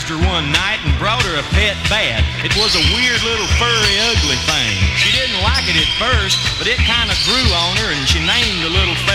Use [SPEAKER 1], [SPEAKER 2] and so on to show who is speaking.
[SPEAKER 1] surprised her one night and brought her a pet bat. It was a weird little furry ugly thing. She didn't like it at first, but it kind of grew on her and she named the little